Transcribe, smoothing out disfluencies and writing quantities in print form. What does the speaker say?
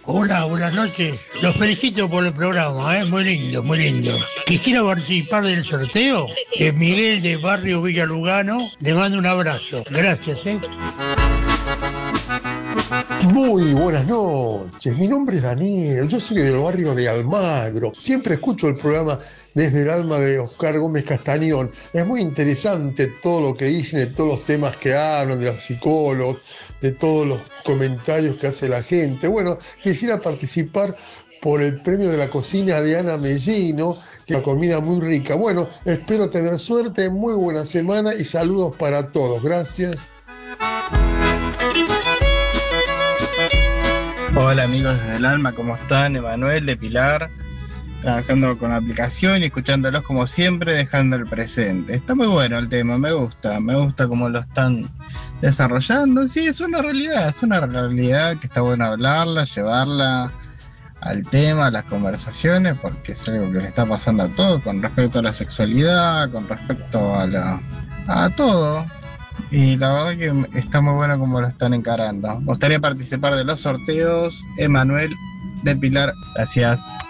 Hola, buenas noches. Los felicito por el programa, muy lindo, muy lindo. Quisiera participar del sorteo. Miguel de Barrio Villa Lugano, le mando un abrazo. Gracias, Muy buenas noches, mi nombre es Daniel, yo soy del barrio de Almagro, siempre escucho el programa desde el alma de Oscar Gómez Castañón, es muy interesante todo lo que dicen, de todos los temas que hablan, de los psicólogos, de todos los comentarios que hace la gente. Bueno, quisiera participar por el premio de la cocina de Ana Mellino, que es una comida muy rica. Bueno, espero tener suerte, muy buena semana y saludos para todos, gracias. Hola amigos desde el alma, ¿cómo están? Emanuel de Pilar, trabajando con la aplicación y escuchándolos como siempre, dejando el presente. Está muy bueno el tema, me gusta cómo lo están desarrollando. Sí, es una realidad que está bueno hablarla, llevarla al tema, a las conversaciones, porque es algo que le está pasando a todos con respecto a la sexualidad, con respecto a todo. Y la verdad que está muy bueno como lo están encarando. Me gustaría participar de los sorteos. Emanuel de Pilar, gracias.